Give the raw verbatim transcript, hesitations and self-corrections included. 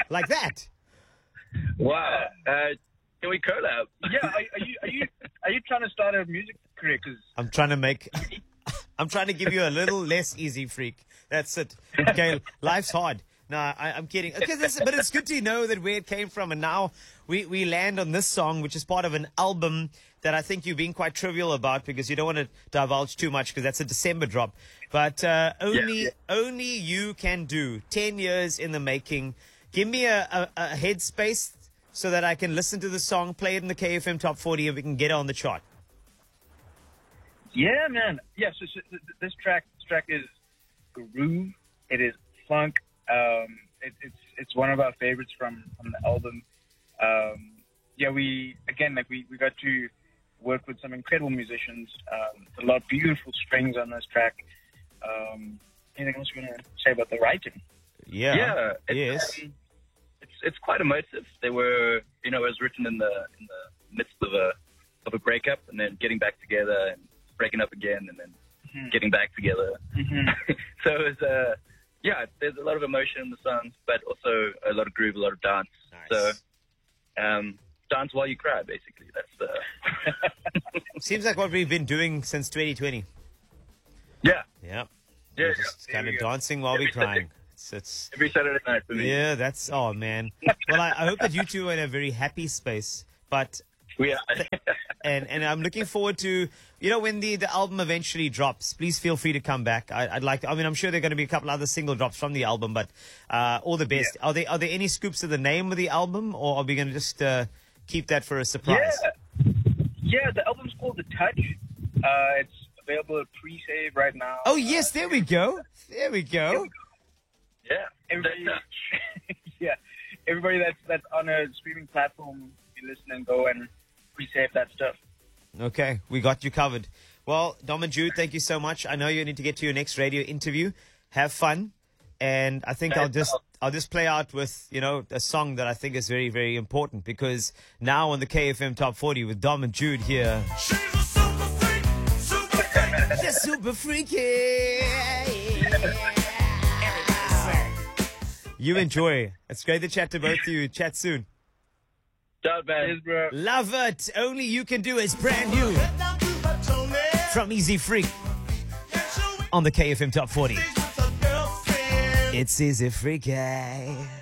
like that. Wow. Uh, can we collab? Yeah, are, are you are you are you trying to start a music career? Because I'm trying to make. I'm trying to give you a little less easy, freak. That's it. Okay, life's hard. No, I, I'm kidding. Okay, this, but it's good to know that where it came from, and now we we land on this song, which is part of an album that I think you're being quite trivial about because you don't want to divulge too much because that's a December drop. But uh, only yeah. only you can do. Ten years in the making. Give me a, a, a headspace so that I can listen to the song, play it in the K F M Top forty, and we can get it on the chart. yeah, man. Yeah, so, so th- this track this track is groove. It is funk. Um, it, it's it's one of our favorites from, from the album. Um, yeah, we again like we, we got to work with some incredible musicians. Um, a lot of beautiful strings on this track. Um, anything else you want to say about the writing? Yeah. Yeah. It's, Yes. um, it's it's quite emotive. They were, you know, it was written in the in the midst of a of a breakup, and then getting back together, and breaking up again, and then Mhm. getting back together. Mhm. So it was, uh, yeah, there's a lot of emotion in the songs, but also a lot of groove, a lot of dance. Nice. So um, dance while you cry, basically. That's the Seems like what we've been doing since twenty twenty. yeah. Yeah. Yeah, We're just yeah. kind There of we go. dancing while we're Every Saturday. crying. It's, it's Every Saturday night for me. yeah, that's oh man. Well, I, I hope that you two are in a very happy space. But We are. and and I'm looking forward to you know when the, the album eventually drops. Please feel free to come back. I, I'd like. I mean, I'm sure there are going to be a couple other single drops from the album, but uh, all the best. Are there are there any scoops of the name of the album, or are we going to just uh, keep that for a surprise? Yeah, yeah. The album's called The Touch. Uh, it's available at pre-save right now. Oh yes, there we go. There we go. Yeah. Everybody, That's- yeah, everybody that's that's on a streaming platform, you listen and go and pre-save that stuff. Okay, we got you covered. Well, Dom and Jude, thank you so much. I know you need to get to your next radio interview. Have fun, and I think I'll just I'll just play out with you know a song that I think is very very important because now on the K F M Top forty with Dom and Jude here. She's a super freak, super freak. They're super freaky. You enjoy. It's great to chat to both of you. Chat soon. Ciao, man. Cheers, bro. Love it. Only You Can Do is brand new from Easy Freak on the K F M Top forty. It's Easy Freaky.